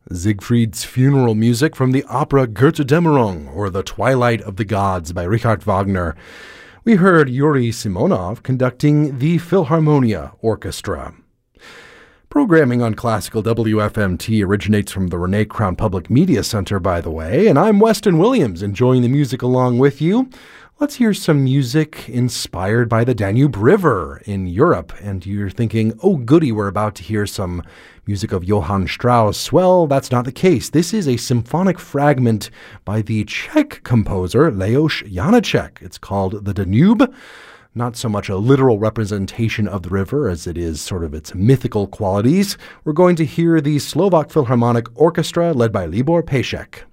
Siegfried's funeral music from the opera Götterdämmerung, or The Twilight of the Gods by Richard Wagner. We heard Yuri Simonov conducting the Philharmonia Orchestra. Programming on Classical WFMT originates from the Renee Crown Public Media Center, by the way, and I'm Weston Williams, enjoying the music along with you. Let's hear some music inspired by the Danube River in Europe. And you're thinking, oh goody, we're about to hear some music of Johann Strauss. Well, that's not the case. This is a symphonic fragment by the Czech composer Leoš Janáček. It's called The Danube. Not so much a literal representation of the river as it is sort of its mythical qualities. We're going to hear the Slovak Philharmonic Orchestra led by Libor Pejsek.